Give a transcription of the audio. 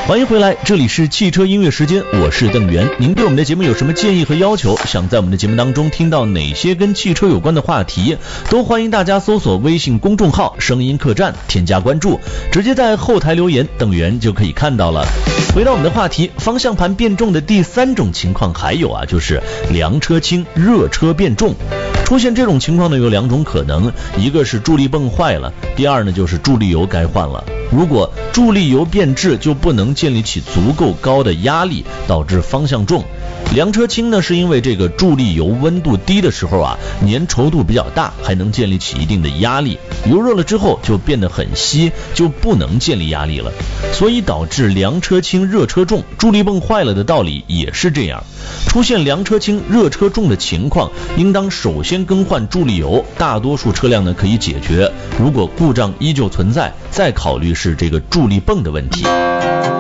欢迎回来，这里是汽车音乐时间，我是邓源。您对我们的节目有什么建议和要求？想在我们的节目当中听到哪些跟汽车有关的话题？都欢迎大家搜索微信公众号声音客栈，添加关注，直接在后台留言，邓源就可以看到了。回到我们的话题，方向盘变重的第三种情况还有就是凉车轻，热车变重。出现这种情况呢，有两种可能，一个是助力泵坏了，第二呢就是助力油该换了。如果助力油变质，就不能建立起足够高的压力，导致方向重。凉车轻呢，是因为这个助力油温度低的时候粘稠度比较大，还能建立起一定的压力。油热了之后就变得很稀，就不能建立压力了，所以导致凉车轻热车重。助力泵坏了的道理也是这样。出现凉车轻热车重的情况，应当首先更换助力油，大多数车辆呢可以解决。如果故障依旧存在，再考虑是这个助力泵的问题。